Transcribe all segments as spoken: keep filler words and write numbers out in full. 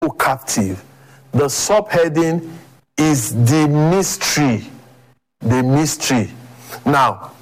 captive. The subheading is the mystery. The mystery. Now,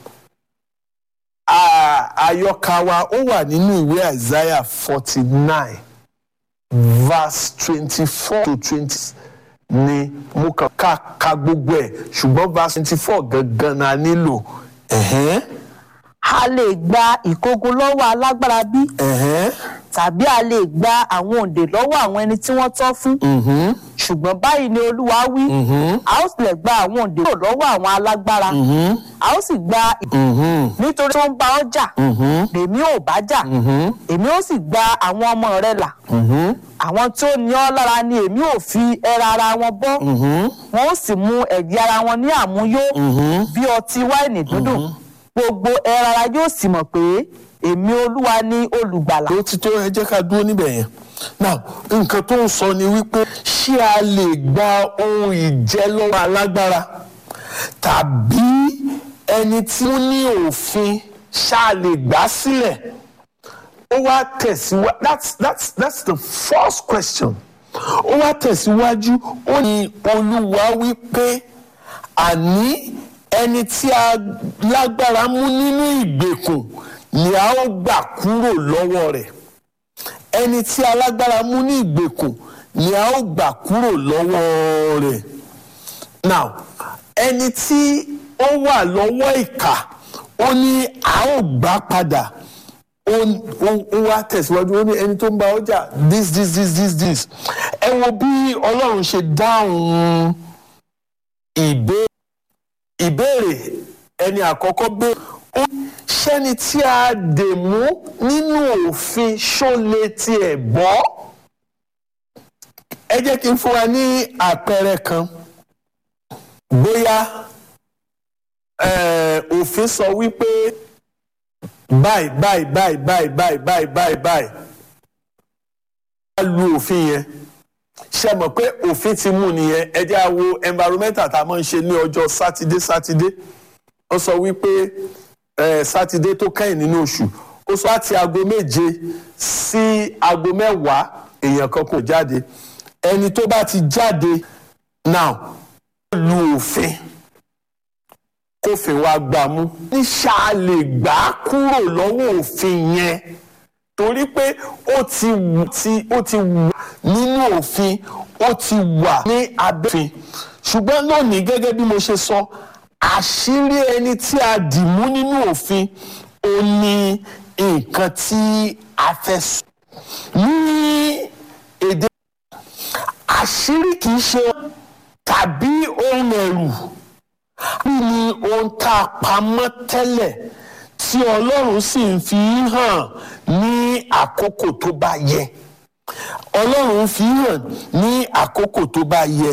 àyọkà wa ó wà nínú ìwé Isaiah forty-nine verse twenty-four to twenty ni mo kàn ká ka gbogbo ẹ̀ ṣùgbọ́n verse twenty-four gangan na nílò. ẹ̀hẹ́n. A lè gba ìkógun lọ́wọ́ alágbára bí? ẹ̀hẹ́n. Tàbí a lè gba àwọn òǹdè lọ́wọ́ àwọn ẹni tí wọ́n tọ́ fún? Mhm. Ṣùgbọ́n báyìí ni Olúwa wí, a ó sì lè gba àwọn òǹdè lọ́wọ́ àwọn alágbára, a ó sì gba nítorí tó ń bá ọ jà, lèmi ò bá jà, èmi ó sì gba àwọn ọmọ rẹ là, àwọn tó ní ọ lára ni èmi ò fi ẹran ara wọn bọ́, wọn ó sì mu ẹ̀jẹ̀ ara wọn ní àmuyó bí ọtí wáìnì dúdùn, gbogbo ẹran ara yóò sì mọ̀ pé èmi Olúwa ni olùgbàlà. Ó ti tó, ẹ jẹ́ ká dúró níbẹ̀ yẹn. Now, nǹkan tó ń sọ ni wípé ṣé a lè gba ohun ìjẹ lọ́wọ́ alágbára tàbí ẹni tí ó ní òfin ṣá lè gbà sílẹ̀? Ó wá tẹ̀síwájú. That's that's that's the first question. Ó wá tẹ̀síwájú. Ó ní Olúwa wípé àní ẹni tí a lágbára mú nínú ìgbèkùn ni a ó gbà kúrò lọ́wọ́ rẹ̀. Ẹni tí alágbára mú ní ìgbèkùn ni a ó gbà kúrò lọ́wọ́ rẹ̀. Now, ẹni tí ó wà lọ́wọ́ ìkà ó ní a ó gbà padà. Ó wá tẹ̀síwájú, ó ní ẹni tó ń bá ọjà this this this this this. Ẹ wo bí Ọlọ́run ṣe dáhùn ìbéèrè ẹni àkọ́kọ́ bẹ́ẹ̀. Ó ṣẹ́ni tí a dè mú nínú òfin ṣó lè tiẹ̀ bọ́? Ẹ jẹ́ kí n fún wa ní àpẹẹrẹ kan. Bóyá òfin sọ wípé báyìí báyìí báyìí báyìí báyìí báyìí báyìí báyìí. A lu òfin yẹn. Ṣé mọ̀ pé òfin ti mú nìyẹn? Ẹ jẹ́ á wo environmental tá a máa ń ṣe ní ọjọ́ sátidé sátidé. Ó sọ wípé sátidé tó kẹ́yìn nínú oṣù, ó sọ láti aago méje sí aago mẹ́wàá èèyàn kan kò jáde. Ẹni tó bá ti jáde now ó lu òfin kófin wa gbà mú. Ní ṣá lè gbà á kúrò lọ́wọ́ òfin yẹn torí pé ó ti ó ti wà nínú òfin, ó ti wà ní abẹ́ òfin. Ṣùgbọ́n lónìí gẹ́gẹ́ bí mo ṣe sọ, àṣírí ẹni tí a dì mú nínú òfin ó ní nǹkan tí a fẹ́ sọ. Ní èdè àṣírí kì í ṣe tàbí ohun ẹ̀rù, bí ni ohun tá a pamọ́ tẹ́lẹ̀ tí Ọlọ́run sì ń fi hàn ní àkókò tó bá yẹ. Ọlọ́run fi hàn ní àkókò tó bá yẹ.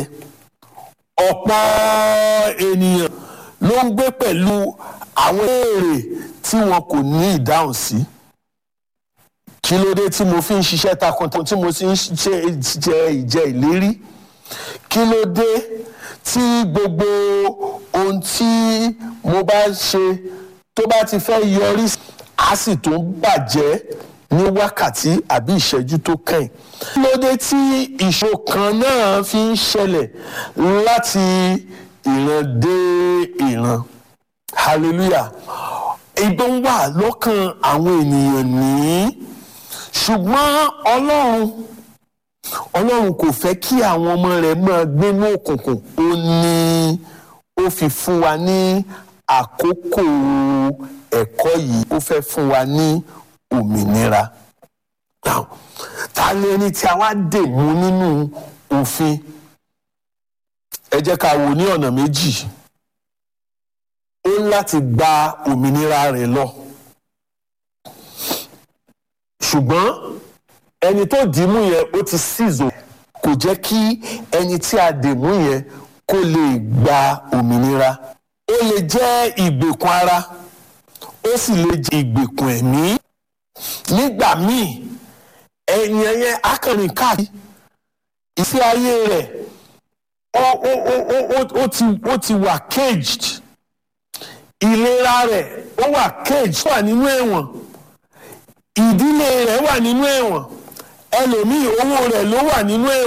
Ọ̀pọ̀ ènìyàn ló ń gbé pẹ̀lú àwọn èrè tí wọn kò ní ìdáhùn sí. Kí ló dé tí mo fi ń ṣiṣẹ́ takuntakun tí mo sì ń jẹ ìjẹ ìlérí? Kí ló dé tí gbogbo ohun tí mo bá ṣe tó bá ti fẹ́ yọrí á sì tó ń bàjẹ́ ní wákàtí àbí ìṣẹ́jú tó kẹ́yìn? Kí ló dé tí ìṣòro kan náà fi ń ṣẹlẹ̀ láti ìran dé ìran? Hallelujah. Ìdán wà lọ́kàn àwọn ènìyàn ní, ṣùgbọ́n Ọlọ́run Ọlọ́run kò fẹ́ kí àwọn ọmọ rẹ̀ máa gbé ní òkùnkùn. Ó ní ó fi fún wa ní àkókò ẹ̀kọ́ yìí, ó fẹ́ fún wa ní òmìnira. Now, ta ni ẹni tí a wá dè mú nínú òfin? Ẹ jẹ́ ká wò ní ọ̀nà méjì. Ó ń láti gba òmìnira rẹ̀ lọ. Ṣùgbọ́n ẹni tó dì mú yẹn ó ti ṣìzò, kò jẹ́ kí ẹni tí a dè mú yẹn kó lè gba òmìnira. Ó lè jẹ́ ìgbèkùn ara, ó sì lè jẹ́ ìgbèkùn ẹ̀mí. Nígbà míì ẹ̀yìn yẹn akọrin káàkiri ìfẹ́ ayé rẹ̀ ó ó ó ó ó ti ó ti wà caged. Ìlera rẹ̀ ó wà caged, ó wà nínú ẹ̀wọ̀n. Ìdílé rẹ̀ wà nínú ẹ̀wọ̀n. ẹlòmíì owó rẹ̀ ló wà nínú ẹ̀wọ̀n.